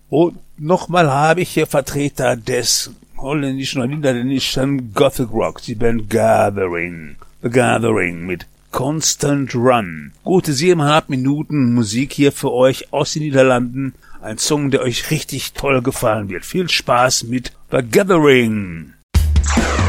Und nochmal habe ich hier Vertreter des holländischen oder niederländischen Gothic Rock, die Band Gathering. The Gathering mit Constant Run. Gute 7,5 Minuten Musik hier für euch aus den Niederlanden. Ein Song, der euch richtig toll gefallen wird. Viel Spaß mit The Gathering.